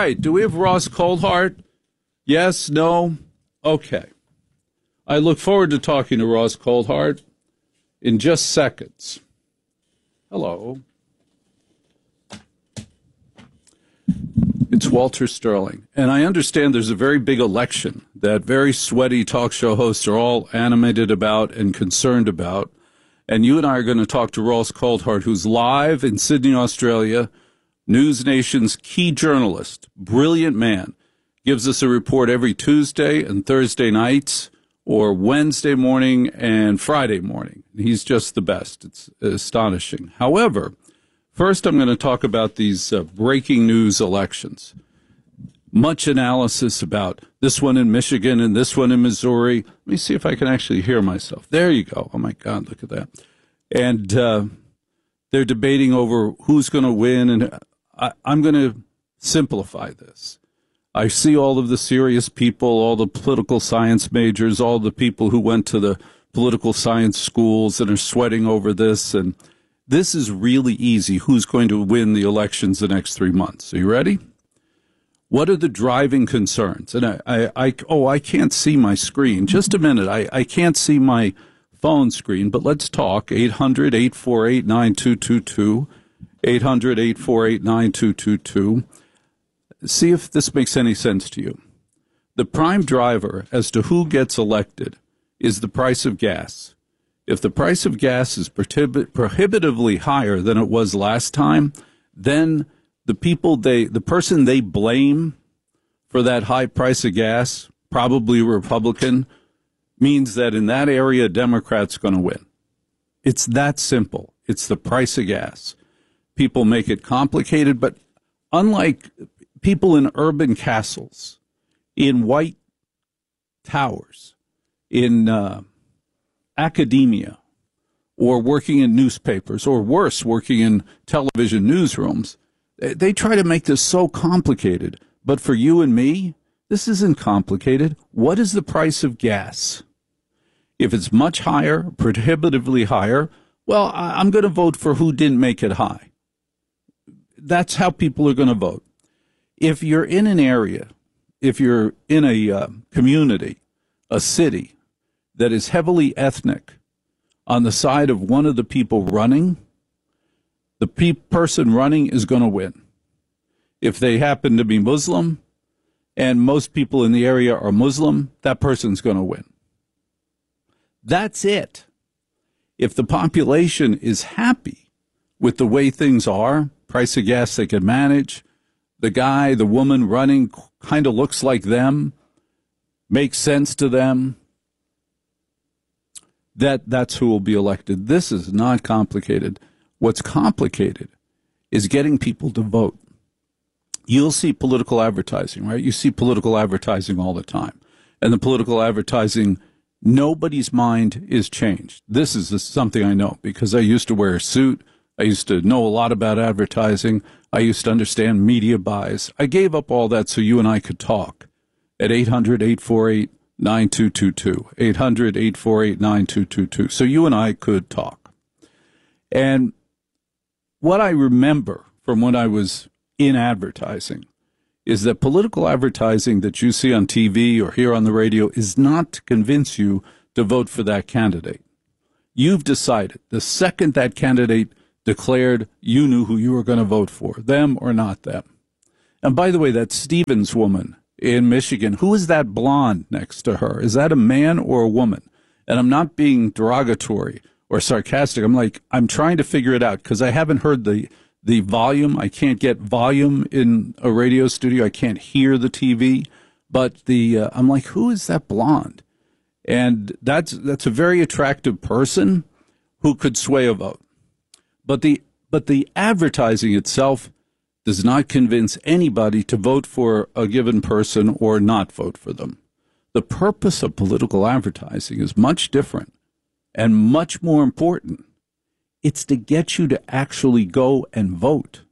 right. Do we have Ross Coulthart? Yes, no? Okay. I look forward to talking to Ross Coulthart in just seconds. Hello. It's Walter Sterling. And I understand there's a very big election that very sweaty talk show hosts are all animated about and concerned about. And you and I are going to talk to Ross Coulthart, who's live in Sydney, Australia, News Nation's key journalist, brilliant man, gives us a report every Tuesday and Thursday nights, or Wednesday morning and Friday morning. He's just the best. It's astonishing. However, first I'm going to talk about these breaking news elections. Much analysis about this one in Michigan and this one in Missouri. Let me see if I can actually hear myself. There you go. Oh, my God, look at that. And they're debating over who's going to win, and I'm going to simplify this. I see all of the serious people, all the political science majors, all the people who went to the political science schools and are sweating over this. And this is really easy. Who's going to win the elections the next 3 months? Are you ready? What are the driving concerns? And I can't see my screen. Just a minute. I can't see my phone screen, but let's talk. 800-848-9222. 800-848-9222. See if this makes any sense to you. The prime driver as to who gets elected is the price of gas. If the price of gas is prohibitively higher than it was last time, then the person they blame for that high price of gas, probably Republican, means that in that area, a Democrat's going to win. It's that simple. It's the price of gas. People make it complicated, but unlike people in urban castles, in white towers, in academia, or working in newspapers, or worse, working in television newsrooms, they try to make this so complicated. But for you and me, this isn't complicated. What is the price of gas? If it's much higher, prohibitively higher, well, I'm going to vote for who didn't make it high. That's how people are going to vote. If you're in an area, if you're in a community, a city that is heavily ethnic on the side of one of the people running, the person running is going to win. If they happen to be Muslim and most people in the area are Muslim, that person's going to win. That's it. If the population is happy with the way things are, price of gas they can manage, the woman running kind of looks like them, makes sense to them, that's who will be elected. This is not complicated. What's complicated is getting people to vote. You'll see political advertising, right? You see political advertising all the time. And the political advertising, nobody's mind is changed. This is something I know because I used to wear a suit. I used to know a lot about advertising. I used to understand media buys. I gave up all that so you and I could talk at 800-848-9222. 800-848-9222. So you and I could talk. And what I remember from when I was in advertising is that political advertising that you see on TV or hear on the radio is not to convince you to vote for that candidate. You've decided the second that candidate declared, you knew who you were going to vote for, them or not them. And by the way, that Stevens woman in Michigan, who is that blonde next to her? Is that a man or a woman? And I'm not being derogatory or sarcastic. I'm trying to figure it out because I haven't heard the volume. I can't get volume in a radio studio. I can't hear the TV. But I'm like, who is that blonde? And that's a very attractive person who could sway a vote. But the advertising itself does not convince anybody to vote for a given person or not vote for them. The purpose of political advertising is much different and much more important. It's to get you to actually go and vote.